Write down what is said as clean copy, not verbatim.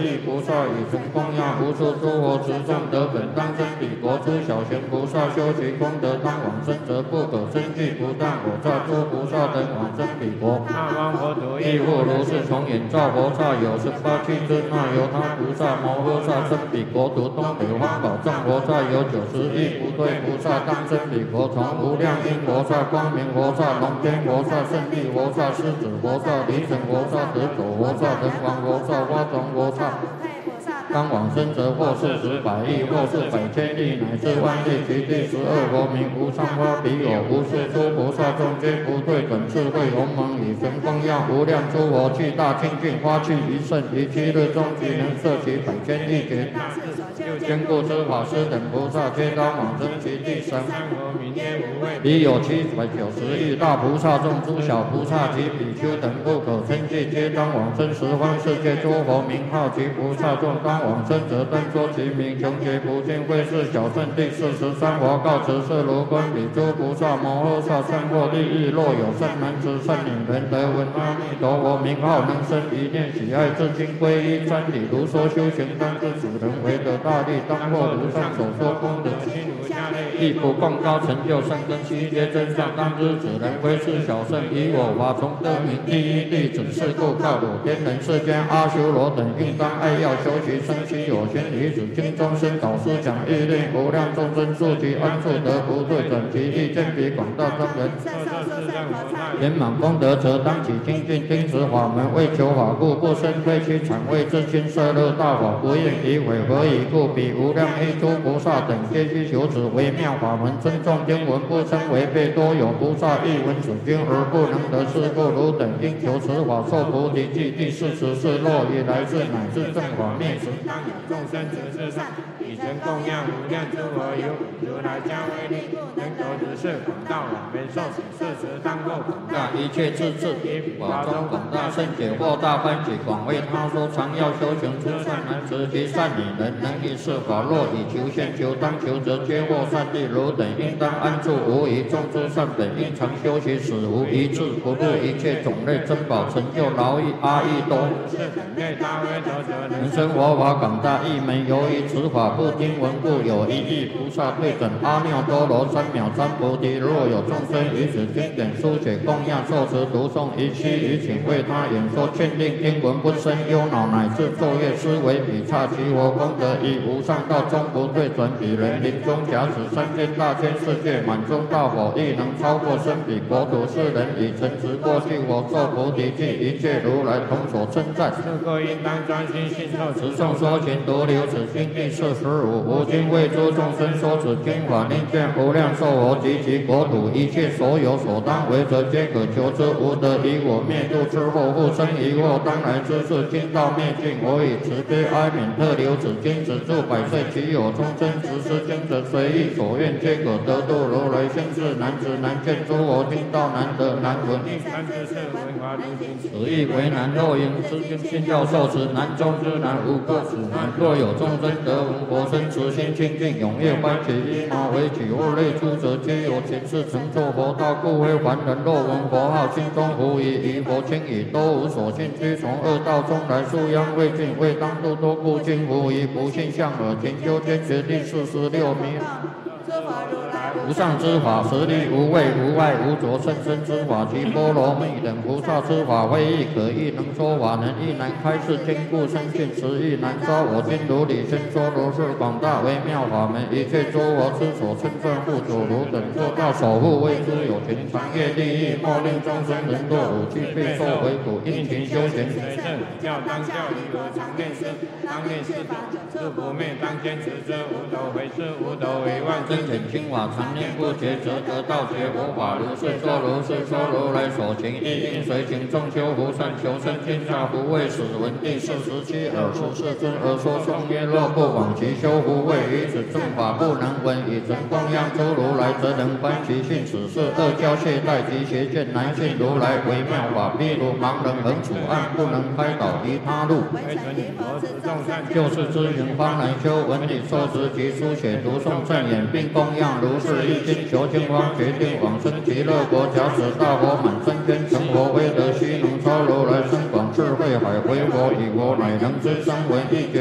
亿菩萨以成供养无数诸佛持众得本当生彼国诸小贤菩萨修其功德当往生者不可生计，不但我刹诸菩萨等往生彼国。 那方佛土亦复如是，从眼照菩萨有18七尊，那由他菩萨摩诃萨生彼国土，东北方宝藏菩萨有90亿，不对菩萨当生彼国，从无量因菩萨、光明菩萨、龙天菩萨、胜利菩萨、狮子菩萨、离尘菩萨、得走菩萨、人王菩萨、花种菩萨。当往生者，或40百亿，或是百千亿，乃至万亿，其第12佛名无上花彼有无数诸菩萨众皆不对等智慧鸿蒙，以神供养无量诸佛，具大清净花趣一甚，于7日中即能摄其百千亿劫。坚固之法师等菩萨，皆当往生其第3 佛名皆无畏。 彼有790亿大菩萨众，诸小菩萨及比丘等不可称计，皆当往生十方世界诸佛名号及菩萨众，当往生者当说其名，穷劫不尽，会是小圣第43佛告辞是如观彼诸菩萨摩诃萨善获利益，若有善男子善女人得闻阿弥陀佛名号，能生一念喜爱至今皈依瞻礼如说修行当知主人为得大利，当获如上所说功德心如下类，亦不共高成就善根悉皆真相，当知此人非是小圣，以我法从得名第一弟子，是故告汝天人世间阿修罗等应当爱要修习生其有情于此经中生导师讲义令无量众生速其安处得不对转其意见比广大众人圆满功德者，当起精进听持法门，为求法故，不生非其产为自心摄乐大法，不应以毁何以故？彼无量一诸菩萨等皆须求此微妙法门，尊重经文不称违背，多有菩萨译闻此经而不能得是故，汝等应求此法受菩提记。第44若以来世乃至正法灭时，当有众生此世上以成供养无量诸佛，有如来加威力故，能够如是广大往圆受此事时，当获广大一切智智，以法中广大圣解惑大欢喜，广为他说常要修行诸善男子及善女人，能以是法，若以求现求当求者，皆获善利。汝等应当安住无疑，众诸善本应常修习，使无一智，不入一切种类珍宝，成就劳役阿逸多。人生佛法广大，一门由于此法不听闻故，有1亿菩萨对准阿耨多罗三藐三菩提。若有众生于此经典书写供养受持读诵，一期于请为他演说劝令经文，不生忧恼，乃至昼夜思维彼刹其佛功德，以无上道终不退转彼人临终假使3千大千世界满中大火，亦能超过生彼国土。世人以诚实过去我受菩提记，一切如来同所称赞。是故应当专心信受持诵说勤读留此经第45。吾今为诸众生说此经法，令见无量寿佛及其国土一切所有所当为者，皆可求之。无得以我灭度之后，复生疑惑，当来之事经道灭尽。我以慈悲哀悯特留此经，止住百岁，其有终身执施经者，随意所愿，皆可得度。如来先世难知难见诸佛听道难得难闻，此亦为难。若应知经信教受持，难中之难，无过此难。若有众生得闻佛身，慈心清净，踊跃欢喜，依马为己或类诸者，皆有前世成就佛道，故非凡人。若闻佛号，心中狐疑，于佛轻已，都无所信，须从恶道中来，树殃未尽，未当度多故今狐疑，不信相耳。勤修坚决第46名。无上之法，实力无畏无碍无着，甚深之法，其波罗蜜等菩萨之法，非亦可亦能说法，能亦难开示，坚固深信，实亦难说。我今如理宣说如是广大微妙法门，一切诸佛之所称赞护主，汝等做到守护，为诸有情长业利益，莫令众生人堕五趣，备受为苦，应勤修行。教当教于我常念师，当念师法，是不灭，当坚持之，无斗为师，无斗为万真简清法，常念不绝，则得道觉。佛法如是说，如是说，如来所行，亦应随行。众修福善，求生天下，不为使闻第47尔时世尊而说颂曰：若不往其修福慧，于此正法不能闻，以成供养诸如来，则能观其性。此事恶教懈怠及邪见难信如来微妙法，譬如盲人横处暗，不能开导于他路。就是知行方能修，闻理受持及书写读诵正言，并供养如是一经，求经方决定往生极乐国。假使大佛满身天成佛威德，须能超如来深广智慧海，回我以我乃能知三为一觉。